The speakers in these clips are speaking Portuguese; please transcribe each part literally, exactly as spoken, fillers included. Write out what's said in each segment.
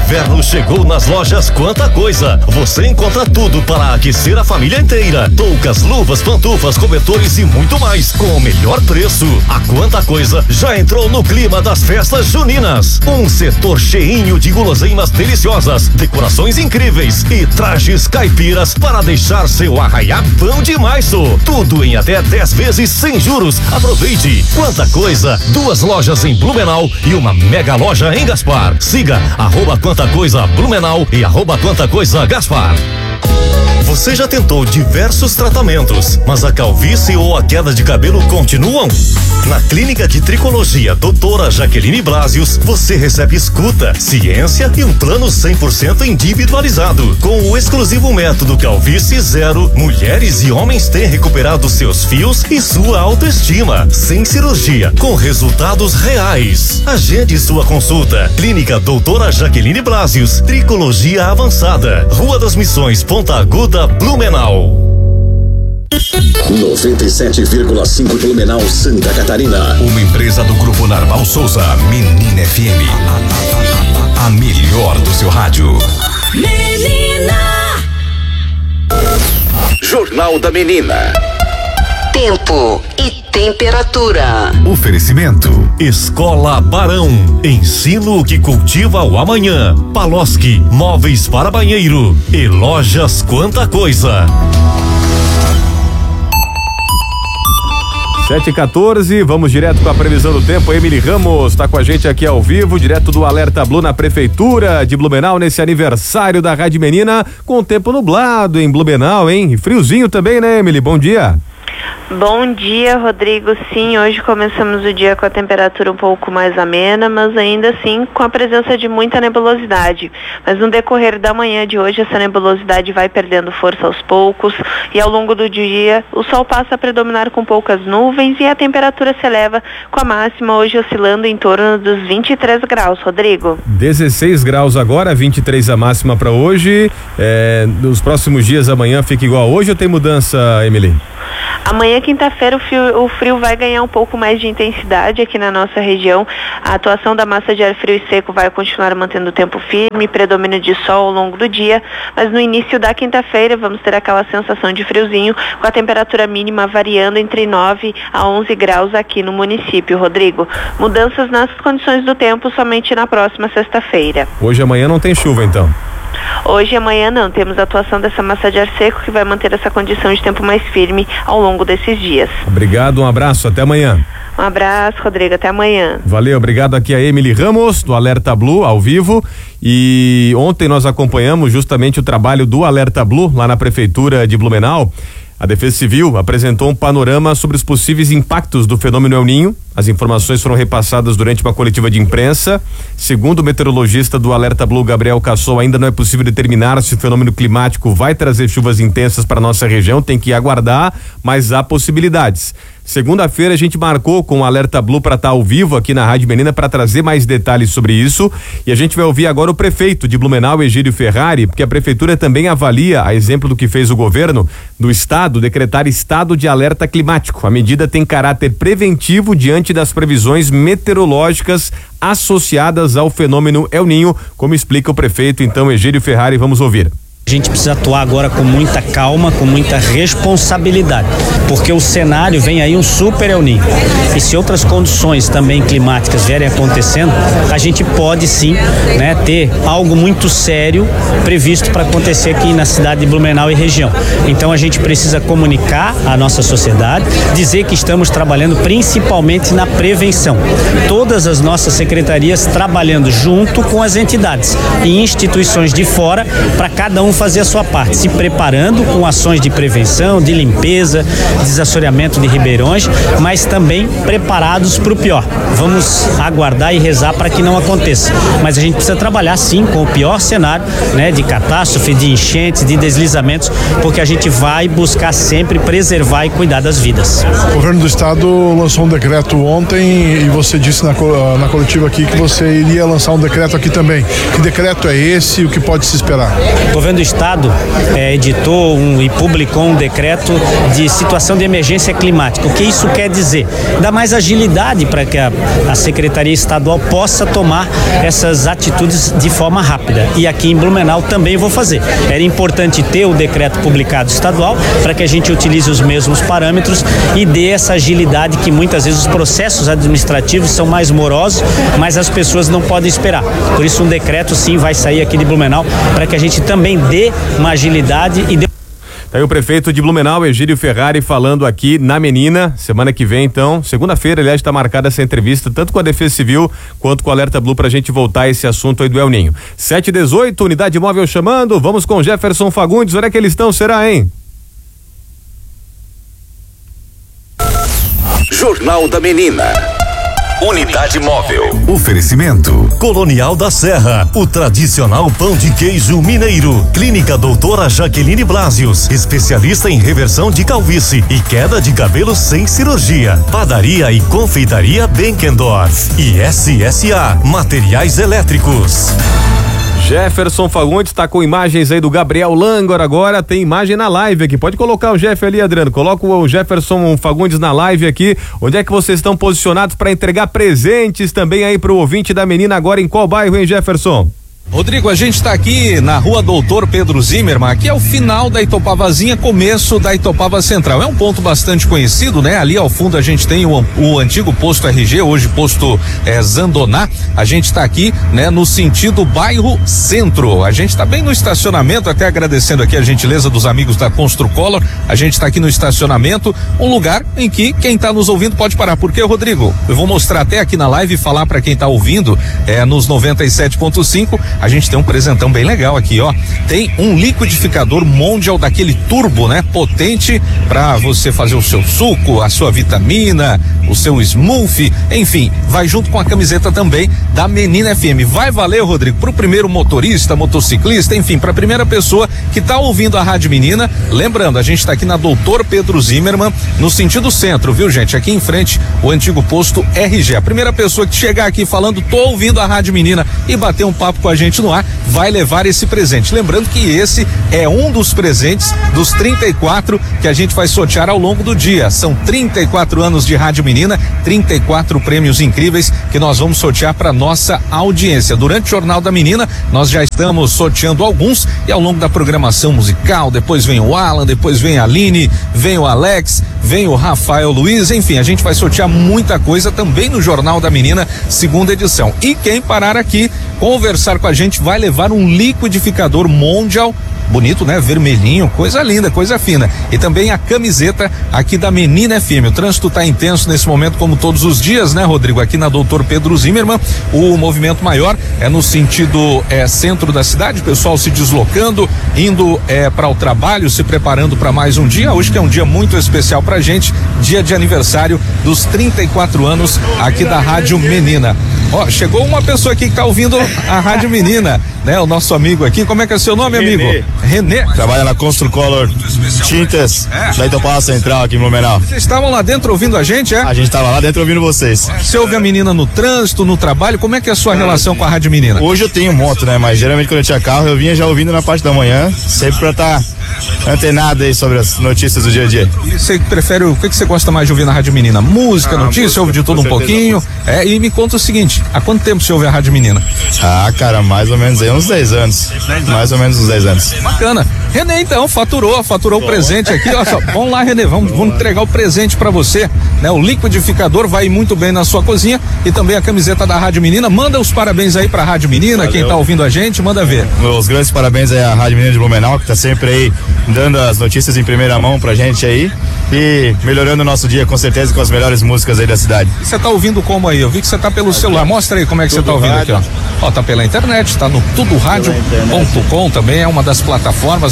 inverno chegou nas lojas Quanta Coisa. Você encontra tudo para aquecer a família inteira. Toucas, luvas, pantufas, cobertores e muito mais com o melhor preço. A Quanta Coisa já entrou no clima das festas juninas. Um setor cheinho de guloseimas deliciosas, decorações incríveis e trajes caipiras para deixar seu arraiá bom demais. So. Tudo em até dez vezes sem juros. Aproveite. Quanta Coisa, duas lojas em Blumenau e uma mega loja em Gaspar. Siga arroba Quanta Coisa Blumenau e arroba Quanta Coisa Gaspar. Você já tentou diversos tratamentos, mas a calvície ou a queda de cabelo continuam? Na Clínica de Tricologia doutora Jaqueline Blasius, você recebe escuta, ciência e um plano cem por cento individualizado. Com o exclusivo método Calvície Zero, mulheres e homens têm recuperado seus fios e sua autoestima, sem cirurgia, com resultados reais. Agende sua consulta. Clínica doutora Jaqueline Blasius, Tricologia Avançada, Rua das Missões, Ponta Aguda, Blumenau. noventa e sete vírgula cinco Blumenau, Santa Catarina. Uma empresa do Grupo Narval Souza, Menina F M. A, a, a, a melhor do seu rádio. Menina! Jornal da Menina. Tempo e temperatura. Oferecimento Escola Barão, ensino que cultiva o amanhã. Paloski, móveis para banheiro e lojas Quanta Coisa. sete e quatorze, vamos direto com a previsão do tempo. Emily Ramos está com a gente aqui ao vivo, direto do Alerta Blue na Prefeitura de Blumenau, nesse aniversário da Rádio Menina, com o tempo nublado em Blumenau, hein? E friozinho também, né, Emily? Bom dia. Bom dia, Rodrigo. Sim, hoje começamos o dia com a temperatura um pouco mais amena, mas ainda assim com a presença de muita nebulosidade. Mas no decorrer da manhã de hoje, essa nebulosidade vai perdendo força aos poucos e ao longo do dia o sol passa a predominar com poucas nuvens e a temperatura se eleva, com a máxima hoje oscilando em torno dos vinte e três graus, Rodrigo. dezesseis graus agora, vinte e três a máxima para hoje. É, nos próximos dias amanhã fica igual a hoje ou tem mudança, Emily? Amanhã, quinta-feira, o frio, o frio vai ganhar um pouco mais de intensidade aqui na nossa região. A atuação da massa de ar frio e seco vai continuar mantendo o tempo firme, predomínio de sol ao longo do dia, mas no início da quinta-feira vamos ter aquela sensação de friozinho, com a temperatura mínima variando entre nove a onze graus aqui no município, Rodrigo. Mudanças nas condições do tempo somente na próxima sexta-feira. Hoje e amanhã não tem chuva, então? Hoje e amanhã não, temos a atuação dessa massa de ar seco que vai manter essa condição de tempo mais firme ao longo desses dias. Obrigado, um abraço, até amanhã. Um abraço, Rodrigo, até amanhã. Valeu, obrigado aqui a Emily Ramos, do Alerta Blue, ao vivo. E ontem nós acompanhamos justamente o trabalho do Alerta Blue lá na Prefeitura de Blumenau. A Defesa Civil apresentou um panorama sobre os possíveis impactos do fenômeno El Ninho. As informações foram repassadas durante uma coletiva de imprensa. Segundo o meteorologista do Alerta Blue, Gabriel Cassol, ainda não é possível determinar se o fenômeno climático vai trazer chuvas intensas para a nossa região, tem que aguardar, mas há possibilidades. Segunda-feira a gente marcou com o Alerta Blue para estar ao vivo aqui na Rádio Menina para trazer mais detalhes sobre isso, e a gente vai ouvir agora o prefeito de Blumenau, Egídio Ferrari, porque a prefeitura também avalia, a exemplo do que fez o governo do estado, decretar estado de alerta climático. A medida tem caráter preventivo diante das previsões meteorológicas associadas ao fenômeno El Ninho, como explica o prefeito, então, Egídio Ferrari. Vamos ouvir. A gente precisa atuar agora com muita calma, com muita responsabilidade, porque o cenário vem aí um super El Ninho. E se outras condições também climáticas vierem acontecendo, a gente pode sim, né, ter algo muito sério previsto para acontecer aqui na cidade de Blumenau e região. Então a gente precisa comunicar à nossa sociedade, dizer que estamos trabalhando principalmente na prevenção. Todas as nossas secretarias trabalhando junto com as entidades e instituições de fora para cada um fazer a sua parte, se preparando com ações de prevenção, de limpeza, desassoreamento de ribeirões, mas também preparados para o pior. Vamos aguardar e rezar para que não aconteça. Mas a gente precisa trabalhar sim com o pior cenário, né, de catástrofe, de enchentes, de deslizamentos, porque a gente vai buscar sempre preservar e cuidar das vidas. O governo do estado lançou um decreto ontem e você disse na, na coletiva aqui que você iria lançar um decreto aqui também. Que decreto é esse e o que pode se esperar? O governo do Estado é, editou um, e publicou um decreto de situação de emergência climática. O que isso quer dizer? Dá mais agilidade para que a, a Secretaria Estadual possa tomar essas atitudes de forma rápida. E aqui em Blumenau também vou fazer. Era importante ter o decreto publicado estadual para que a gente utilize os mesmos parâmetros e dê essa agilidade que muitas vezes os processos administrativos são mais morosos, mas as pessoas não podem esperar. Por isso um decreto sim vai sair aqui de Blumenau para que a gente também dê uma agilidade e dê... Tá aí o prefeito de Blumenau, Egídio Ferrari, falando aqui na Menina. Semana que vem, então, segunda-feira, aliás, está marcada essa entrevista, tanto com a Defesa Civil quanto com o Alerta Blue, pra gente voltar a esse assunto aí do El Ninho. sete e dezoito, unidade móvel chamando, vamos com Jefferson Fagundes, onde é que eles estão, será, hein? Jornal da Menina. Unidade móvel. Oferecimento Colonial da Serra, o tradicional pão de queijo mineiro. Clínica Doutora Jaqueline Blasius, especialista em reversão de calvície e queda de cabelo sem cirurgia. Padaria e confeitaria Benkendorf e S S A Materiais Elétricos. Jefferson Fagundes está com imagens aí do Gabriel Langor agora, tem imagem na live aqui, pode colocar o Jeff ali, Adriano, coloca o Jefferson Fagundes na live aqui, onde é que vocês estão posicionados para entregar presentes também aí pro ouvinte da Menina agora, em qual bairro, hein, Jefferson? Rodrigo, a gente está aqui na rua Doutor Pedro Zimmermann, aqui é o final da Itopavazinha, começo da Itopava Central. É um ponto bastante conhecido, né? Ali ao fundo a gente tem o, o antigo posto R G, hoje posto é, Zandoná. A gente está aqui, né, no sentido bairro Centro. A gente está bem no estacionamento, até agradecendo aqui a gentileza dos amigos da Construcolor. A gente está aqui no estacionamento, um lugar em que quem está nos ouvindo pode parar. Porque, Rodrigo, eu vou mostrar até aqui na live e falar para quem está ouvindo, é, nos noventa e sete ponto cinco. A gente tem um presentão bem legal aqui, ó. Tem um liquidificador Mondial daquele turbo, né? Potente para você fazer o seu suco, a sua vitamina, o seu smoothie, enfim, vai junto com a camiseta também da Menina F M. Vai valer, Rodrigo, pro primeiro motorista, motociclista, enfim, pra primeira pessoa que tá ouvindo a Rádio Menina. Lembrando, a gente tá aqui na Doutor Pedro Zimmermann, no sentido centro, viu, gente? Aqui em frente, o antigo posto R G. A primeira pessoa que chegar aqui falando, tô ouvindo a Rádio Menina e bater um papo com a gente no ar, vai levar esse presente. Lembrando que esse é um dos presentes dos trinta e quatro que a gente vai sortear ao longo do dia. São trinta e quatro anos de Rádio Menina, trinta e quatro prêmios incríveis que nós vamos sortear para nossa audiência. Durante o Jornal da Menina, nós já estamos sorteando alguns e ao longo da programação musical, depois vem o Alan, depois vem a Aline, vem o Alex, vem o Rafael Luiz, enfim, a gente vai sortear muita coisa também no Jornal da Menina, segunda edição. E quem parar aqui, conversar com a gente, vai levar um liquidificador Mondial, bonito, né? Vermelhinho, coisa linda, coisa fina. E também a camiseta aqui da Menina F M. O trânsito tá intenso nesse momento, como todos os dias, né, Rodrigo? Aqui na Doutor Pedro Zimmermann, o movimento maior é no sentido é, centro da cidade, o pessoal se deslocando, indo é, para o trabalho, se preparando para mais um dia. Hoje que é um dia muito especial pra gente, dia de aniversário dos trinta e quatro anos aqui da Rádio Menina. Ó, chegou uma pessoa aqui que tá ouvindo a Rádio Menina, né? O nosso amigo aqui, como é que é seu nome, amigo? Renê. Renê. Trabalha na Construcolor Tintas, é. da Itopava Central aqui em Blumenau. Vocês estavam lá dentro ouvindo a gente, é? A gente tava lá dentro ouvindo vocês. Você ouve a Menina no trânsito, no trabalho, como é que é a sua relação com a Rádio Menina? Hoje eu tenho moto, né? Mas geralmente quando eu tinha carro eu vinha já ouvindo na parte da manhã, sempre pra estar tá antenado aí sobre as notícias do dia a dia. E você prefere, o que que você gosta mais de ouvir na Rádio Menina? Música, ah, notícia, música, ouve de tudo um pouquinho? É, e me conta o seguinte, há quanto tempo você ouve a Rádio Menina? Ah, cara, mais ou menos aí uns dez anos. Mais ou menos uns dez anos. Bacana. Renê, então, faturou, faturou o presente aqui, ó só, vamos lá, Renê, vamos, vamos entregar o presente pra você, né? O liquidificador vai muito bem na sua cozinha e também a camiseta da Rádio Menina. Manda os parabéns aí pra Rádio Menina. Valeu. Quem tá ouvindo a gente, manda ver. Os grandes parabéns aí à Rádio Menina de Blumenau, que tá sempre aí dando as notícias em primeira mão pra gente aí e melhorando o nosso dia com certeza com as melhores músicas aí da cidade. E você tá ouvindo como aí? Eu vi que você tá pelo aqui, celular, mostra aí como é que você tá ouvindo rádio. Aqui, ó. Ó, tá pela internet, tá no tudo rádio ponto com também, é uma das plataformas.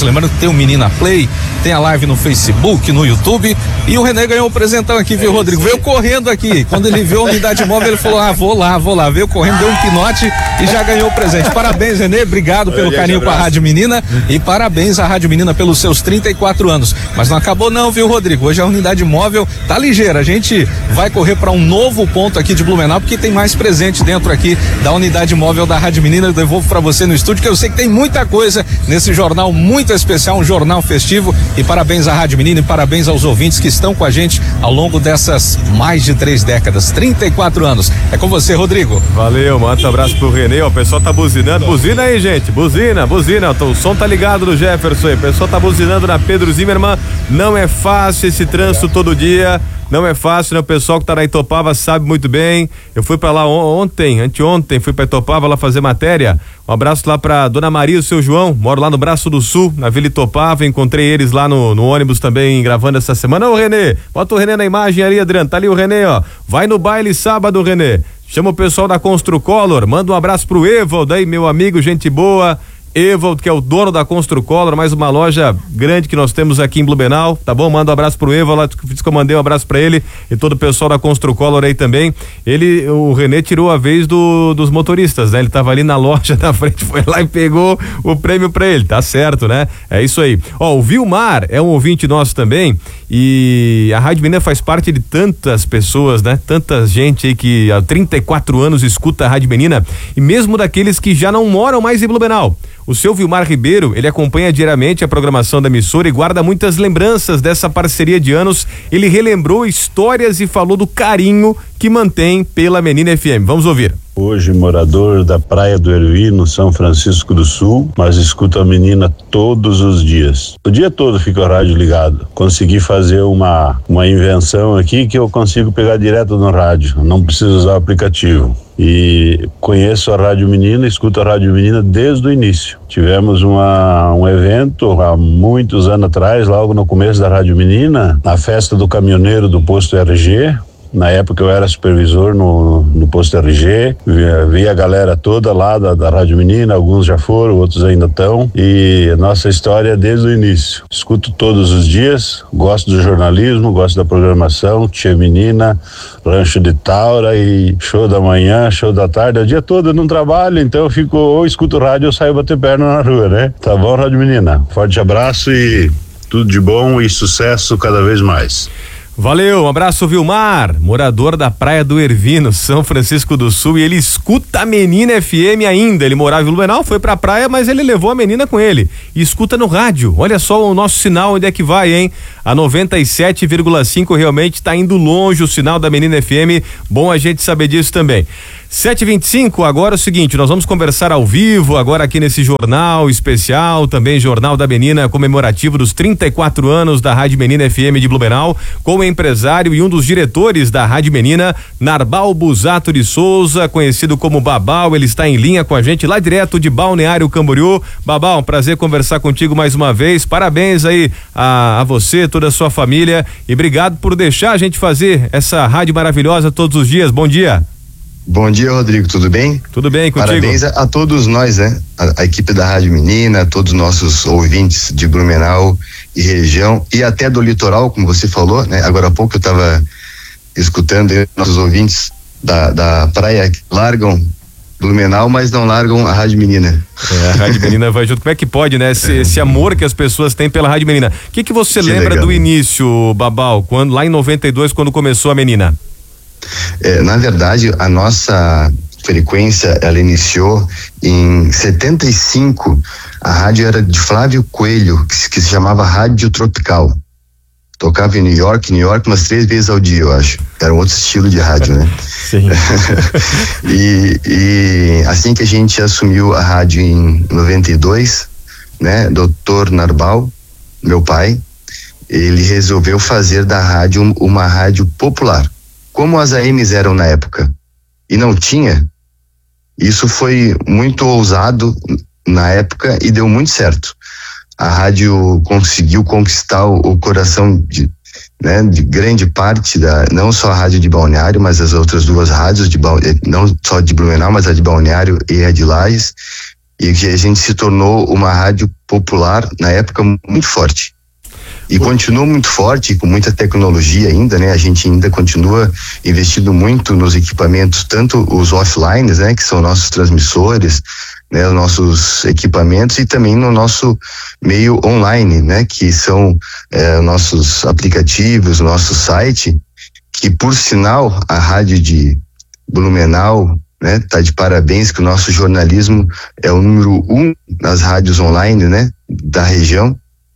Lembrando que tem o Menina Play, tem a live no Facebook, no YouTube, e o Renê ganhou um presentão aqui, viu, Rodrigo? Veio correndo aqui. Quando ele viu a unidade móvel, ele falou: ah, vou lá, vou lá. Veio correndo, deu um pinote e já ganhou o presente. Parabéns, Renê. Obrigado pelo carinho com a Rádio Menina e parabéns à Rádio Menina pelos seus trinta e quatro anos. Mas não acabou não, viu, Rodrigo? Hoje a unidade móvel tá ligeira. A gente vai correr para um novo ponto aqui de Blumenau, porque tem mais presente dentro aqui da unidade móvel da Rádio Menina. Eu devolvo para você no estúdio, que eu sei que tem muita coisa nesse jornal muito especial, um jornal festivo. E parabéns à Rádio Menina e parabéns aos ouvintes que estão com a gente ao longo dessas mais de três décadas, trinta e quatro anos. É com você, Rodrigo. Valeu, manda um abraço pro Renê. Ó, o pessoal tá buzinando. Buzina aí, gente. Buzina, buzina. O som tá ligado no Jefferson aí. O pessoal tá buzinando na Pedro Zimmermann. Não é fácil esse trânsito todo dia. Não é fácil, né? O pessoal que tá na Itopava sabe muito bem. Eu fui pra lá ontem, anteontem, fui pra Itopava lá fazer matéria. Um abraço lá pra Dona Maria e o seu João, moro lá no Braço do Sul, na Vila Itopava, encontrei eles lá no, no ônibus também, gravando essa semana. Ô, Renê, bota o Renê na imagem ali, Adriano, tá ali o Renê, ó. Vai no baile sábado, Renê. Chama o pessoal da Construcolor, manda um abraço pro Evald aí, meu amigo, gente boa. Evald, que é o dono da Construcolor, mais uma loja grande que nós temos aqui em Blumenau, tá bom? Manda um abraço pro Evald, lá que eu mandei um abraço pra ele e todo o pessoal da Construcolor aí também. Ele, o Renê tirou a vez do, dos motoristas, né? Ele tava ali na loja na frente, foi lá e pegou o prêmio pra ele, tá certo, né? É isso aí. Ó, o Vilmar é um ouvinte nosso também e a Rádio Menina faz parte de tantas pessoas, né? Tanta gente aí que há trinta e quatro anos escuta a Rádio Menina e mesmo daqueles que já não moram mais em Blumenau. O seu Vilmar Ribeiro, ele acompanha diariamente a programação da emissora e guarda muitas lembranças dessa parceria de anos. Ele relembrou histórias e falou do carinho que mantém pela Menina F M. Vamos ouvir. Hoje morador da Praia do Ervino, São Francisco do Sul, mas escuto a Menina todos os dias. O dia todo fica o rádio ligado. Consegui fazer uma, uma invenção aqui que eu consigo pegar direto no rádio, não preciso usar o aplicativo. E conheço a Rádio Menina, escuto a Rádio Menina desde o início. Tivemos uma, um evento há muitos anos atrás, logo no começo da Rádio Menina, na festa do caminhoneiro do posto R G. Na época eu era supervisor no, no posto R G, vi, vi a galera toda lá da, da Rádio Menina, alguns já foram, outros ainda estão, e a nossa história é desde o início. Escuto todos os dias, gosto do jornalismo, gosto da programação, Tia Menina, Rancho de Taura e show da manhã, show da tarde, o dia todo eu não trabalho, então eu fico, ou escuto rádio ou saio bater perna na rua, né? Tá bom, Rádio Menina? Forte abraço e tudo de bom e sucesso cada vez mais. Valeu, um abraço, Vilmar, morador da Praia do Ervino, São Francisco do Sul, e ele escuta a Menina F M ainda. Ele morava em Blumenau, foi pra praia, mas ele levou a menina com ele e escuta no rádio. Olha só o nosso sinal, onde é que vai, hein? A noventa e sete vírgula cinco realmente tá indo longe o sinal da Menina F M. Bom a gente saber disso também. sete e vinte e cinco, agora é o seguinte, nós vamos conversar ao vivo agora aqui nesse jornal especial, também Jornal da Menina, comemorativo dos trinta e quatro anos da Rádio Menina F M de Blumenau, com o empresário e um dos diretores da Rádio Menina, Narbal Busato de Souza, conhecido como Babal. Ele está em linha com a gente lá direto de Balneário Camboriú. Babal, um prazer conversar contigo mais uma vez, parabéns aí a, a você, toda a sua família, e obrigado por deixar a gente fazer essa rádio maravilhosa todos os dias. Bom dia. Bom dia, Rodrigo, tudo bem? Tudo bem, contigo? Parabéns a, a todos nós, né? A, a equipe da Rádio Menina, todos os nossos ouvintes de Blumenau e região, e até do litoral, como você falou, né? Agora há pouco eu estava escutando nossos ouvintes da, da praia que largam Blumenau, mas não largam a Rádio Menina. É, a Rádio Menina vai junto. Como é que pode, né? Esse, esse amor que as pessoas têm pela Rádio Menina. O que que você que lembra legal. do início, Babal, quando, lá em noventa e dois, quando começou a Menina? É, na verdade, a nossa frequência, ela iniciou em setenta e cinco. A rádio era de Flávio Coelho, que, que se chamava Rádio Tropical. Tocava em New York, New York umas três vezes ao dia, eu acho. Era um outro estilo de rádio, né? Sim. e, e assim que a gente assumiu a rádio em noventa e dois, né? doutor Narbal, meu pai, ele resolveu fazer da rádio uma rádio popular. Como as A Ms eram na época e não tinha, isso foi muito ousado na época e deu muito certo. A rádio conseguiu conquistar o, o coração de, né, de grande parte da, não só a rádio de Balneário, mas as outras duas rádios de não só de Blumenau, mas a de Balneário e a de Lages. e que a gente se tornou uma rádio popular na época muito forte. E continua muito forte, com muita tecnologia ainda, né? A gente ainda continua investindo muito nos equipamentos, tanto os offline, né? Que são nossos transmissores, né? Os nossos equipamentos, e também no nosso meio online, né? Que são é, nossos aplicativos, nosso site, que por sinal, a rádio de Blumenau, né? Tá de parabéns, que o nosso jornalismo é o número um nas rádios online, né? Da região.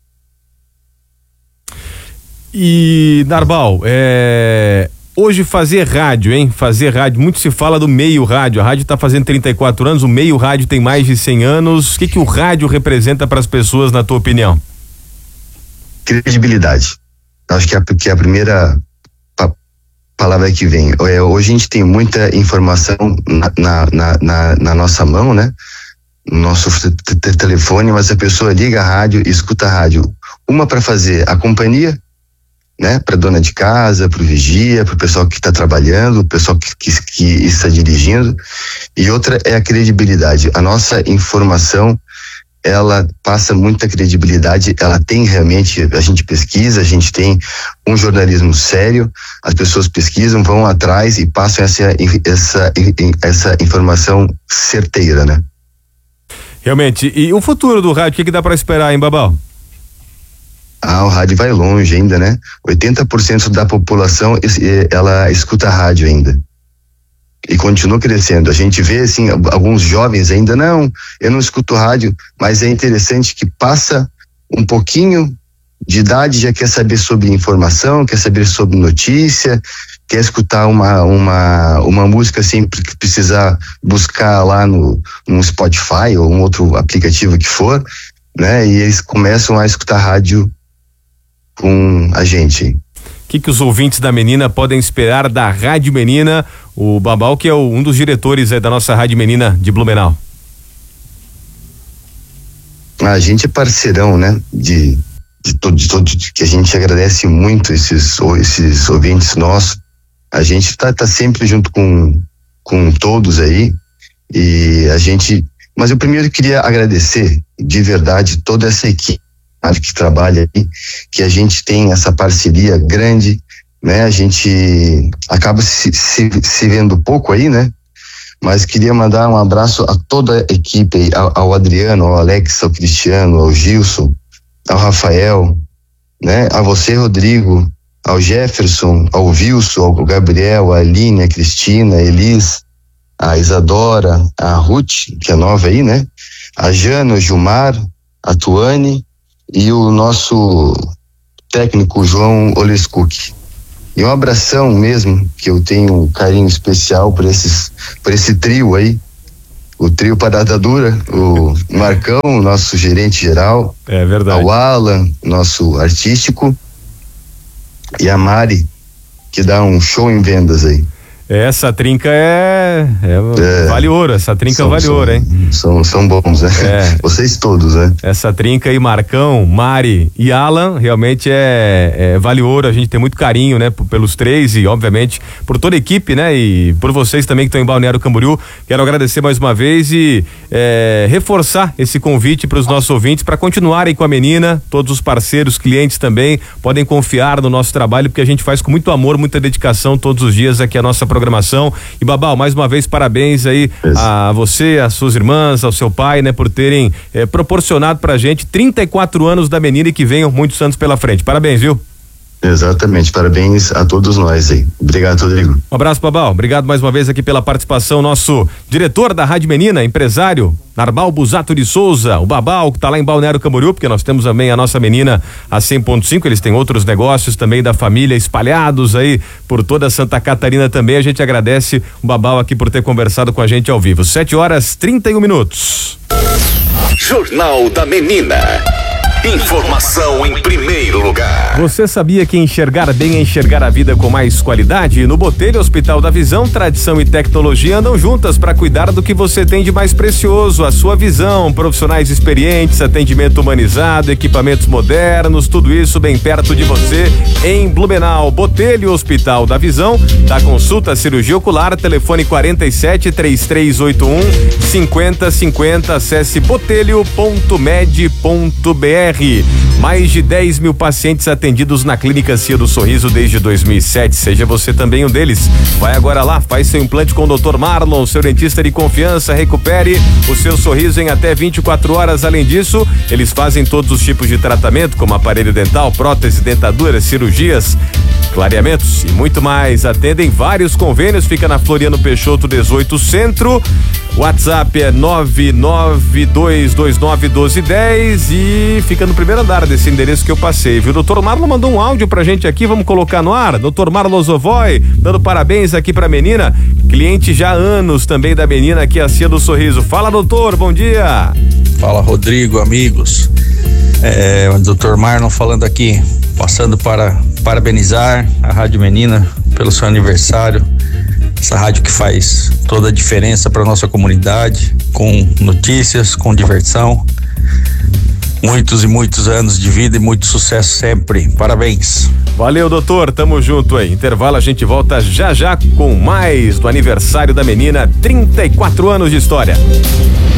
E, Narbal, é, hoje fazer rádio, hein? Fazer rádio, muito se fala do meio rádio. A rádio está fazendo trinta e quatro anos, o meio rádio tem mais de cem anos. O que que o rádio representa para as pessoas, na tua opinião? Credibilidade. Acho que é a, que é a primeira pa, palavra que vem. É, hoje a gente tem muita informação na, na, na, na, na nossa mão, né? No nosso t- t- telefone, mas a pessoa liga a rádio e escuta a rádio. Uma para fazer a companhia, né, para dona de casa, para o vigia, para o pessoal que está trabalhando, o pessoal que, que, que está dirigindo, e outra é a credibilidade. A nossa informação, ela passa muita credibilidade, ela tem realmente, a gente pesquisa, a gente tem um jornalismo sério, as pessoas pesquisam, vão atrás e passam essa, essa, essa informação certeira, né? Realmente. E o futuro do rádio, o que que dá para esperar, hein, Babal? Ah, o rádio vai longe ainda, né? oitenta por cento da população, ela escuta rádio ainda. E continua crescendo. A gente vê, assim, alguns jovens ainda, não, eu não escuto rádio, mas é interessante que passa um pouquinho de idade, já quer saber sobre informação, quer saber sobre notícia, quer escutar uma, uma, uma música sem precisar buscar lá no, no Spotify ou um outro aplicativo que for, né? E eles começam a escutar rádio com a gente. O que que os ouvintes da Menina podem esperar da Rádio Menina? O Babal, que é o, um dos diretores é, da nossa Rádio Menina de Blumenau. A gente é parceirão, né? De, de todo, de todo, que a gente agradece muito esses, esses ouvintes nossos. A gente tá, tá sempre junto com, com todos aí, e a gente, mas eu primeiro queria agradecer de verdade toda essa equipe que trabalha aí, que a gente tem essa parceria grande, né? A gente acaba se, se, se vendo pouco aí, né? Mas queria mandar um abraço a toda a equipe aí, ao, ao Adriano, ao Alex, ao Cristiano, ao Gilson, ao Rafael, né? A você, Rodrigo, ao Jefferson, ao Wilson, ao Gabriel, a Aline, a Cristina, a Elis, a Isadora, a Ruth, que é nova aí, né? A Jana, o Gilmar, a Tuane e o nosso técnico João Oleskuk. E um abração mesmo, que eu tenho um carinho especial por esses, por esse trio aí, o trio Parada Dura, o Marcão, nosso gerente geral, é verdade, o Alan, nosso artístico, e a Mari, que dá um show em vendas aí. Essa trinca é, é, é vale ouro, essa trinca são, vale são, ouro, hein? São, são bons, né? É. Vocês todos, né? Essa trinca aí, Marcão, Mari e Alan, realmente é, é vale ouro, a gente tem muito carinho, né? Pelos três e, obviamente, por toda a equipe, né? E por vocês também que estão em Balneário Camboriú. Quero agradecer mais uma vez e é, reforçar esse convite para os nossos ouvintes para continuarem com a Menina, todos os parceiros, clientes também, podem confiar no nosso trabalho, porque a gente faz com muito amor, muita dedicação todos os dias aqui a nossa programação. programação. E Babal, mais uma vez parabéns aí Isso. a você, às suas irmãs, ao seu pai, né, por terem eh, proporcionado pra gente trinta e quatro anos da Menina e que venham muitos anos pela frente. Parabéns, viu? Exatamente, parabéns a todos nós aí. Obrigado, Rodrigo. Um abraço, Babal. Obrigado mais uma vez aqui pela participação, nosso diretor da Rádio Menina, empresário Narbal Busato de Souza, o Babal, que tá lá em Balneário Camboriú, porque nós temos também a nossa Menina a cem ponto cinco, eles têm outros negócios também da família espalhados aí por toda Santa Catarina também. A gente agradece o Babal aqui por ter conversado com a gente ao vivo. Sete horas trinta e um minutos. Jornal da Menina. Informação em primeiro lugar. Você sabia que enxergar bem é enxergar a vida com mais qualidade? No Botelho Hospital da Visão, tradição e tecnologia andam juntas para cuidar do que você tem de mais precioso, a sua visão. Profissionais experientes, atendimento humanizado, equipamentos modernos, tudo isso bem perto de você em Blumenau. Botelho Hospital da Visão, da consulta cirurgia ocular, telefone quarenta e sete, três três oito um, cinquenta cinquenta, acesse botelho ponto med ponto br. Mais de dez mil pacientes atendidos na Clínica Cia do Sorriso desde dois mil e sete. Seja você também um deles. Vai agora lá, faz seu implante com o doutor Marlon, seu dentista de confiança. Recupere o seu sorriso em até vinte e quatro horas. Além disso, eles fazem todos os tipos de tratamento, como aparelho dental, prótese, dentadura, cirurgias, clareamentos e muito mais. Atendem vários convênios. Fica na Floriano Peixoto dezoito Centro. WhatsApp é nove nove dois dois nove um dois um zero e fica no primeiro andar desse endereço que eu passei, viu? Doutor Marlon mandou um áudio pra gente aqui, vamos colocar no ar. Doutor Marlon Zovoy, dando parabéns aqui pra menina, cliente já há anos também da menina aqui, a Cia do Sorriso. Fala, doutor, bom dia. Fala, Rodrigo, amigos. É, o doutor Marlon falando aqui, passando para parabenizar a Rádio Menina pelo seu aniversário. Essa rádio que faz toda a diferença para nossa comunidade, com notícias, com diversão. Muitos e muitos anos de vida e muito sucesso sempre. Parabéns. Valeu, doutor. Tamo junto aí. Intervalo, a gente volta já já com mais do aniversário da menina. trinta e quatro anos de história.